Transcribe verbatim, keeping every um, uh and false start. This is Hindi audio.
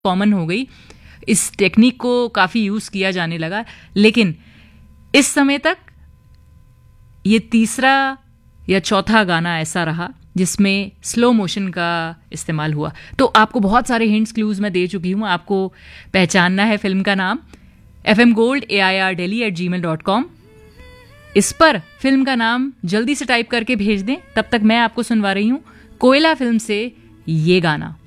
कॉमन हो गई, इस टेक्निक को काफ़ी यूज़ किया जाने लगा। लेकिन इस समय तक ये तीसरा या चौथा गाना ऐसा रहा जिसमें स्लो मोशन का इस्तेमाल हुआ। तो आपको बहुत सारे हिंट्स क्लूज मैं दे चुकी हूँ। आपको पहचानना है फिल्म का नाम। F M gold A I R daily eight ji mail dot com, इस पर फिल्म का नाम जल्दी से टाइप करके भेज दें। तब तक मैं आपको सुनवा रही हूँ कोयला फिल्म से ये गाना।